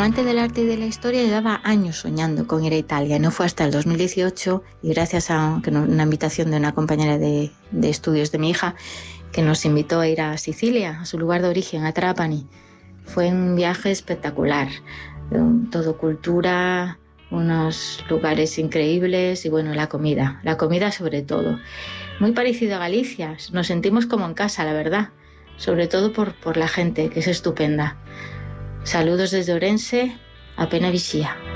amante del arte y de la historia, llevaba años soñando con ir a Italia. No fue hasta el 2018 y gracias a una invitación de una compañera de estudios de mi hija que nos invitó a ir a Sicilia, a su lugar de origen, a Trapani. Fue un viaje espectacular, todo cultura, unos lugares increíbles y bueno, la comida sobre todo. Muy parecido a Galicia, nos sentimos como en casa, la verdad, sobre todo por la gente, que es estupenda. Saludos desde Ourense, a Pena Vixía.